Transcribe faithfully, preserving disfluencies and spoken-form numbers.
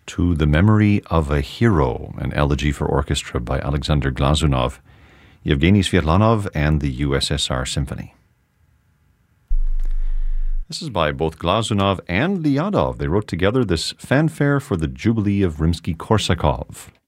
To the Memory of a Hero, an elegy for orchestra by Alexander Glazunov, Yevgeny Svetlanov, and the U S S R Symphony. This is by both Glazunov and Lyadov. They wrote together this fanfare for the Jubilee of Rimsky-Korsakov.